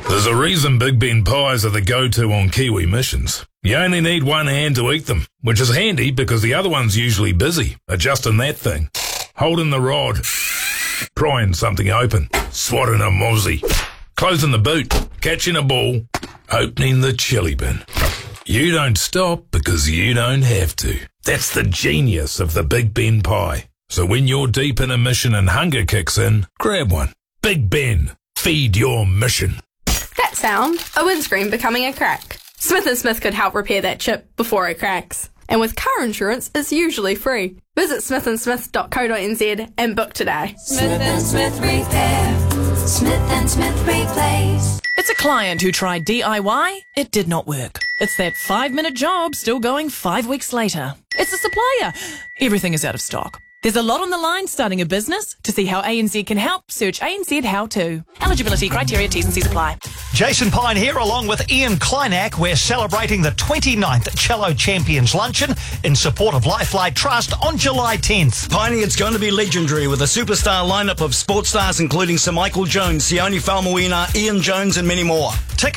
There's a reason Big Ben pies are the go-to on Kiwi missions. You only need one hand to eat them, which is handy because the other one's usually busy, adjusting that thing, holding the rod, prying something open, swatting a mozzie, closing the boot, catching a ball, opening the chili bin. You don't stop because you don't have to. That's the genius of the Big Ben pie. So when you're deep in a mission and hunger kicks in, grab one. Big Ben, feed your mission. That sound, a windscreen becoming a crack. Smith & Smith could help repair that chip before it cracks. And with car insurance, it's usually free. Visit smithandsmith.co.nz and book today. Smith & Smith Repair. Smith & Smith Replace. It's a client who tried DIY. It did not work. It's that 5-minute job still going 5 weeks later. It's a supplier. Everything is out of stock. There's a lot on the line starting a business. To see how ANZ can help, search ANZ How To. Eligibility criteria, T's and C's apply. Jason Pine here along with Ian Kleinak. We're celebrating the 29th Cello Champions Luncheon in support of Lifelight Trust on July 10th. Piney, it's going to be legendary with a superstar lineup of sports stars including Sir Michael Jones, Sione Faumuina, Ian Jones and many more.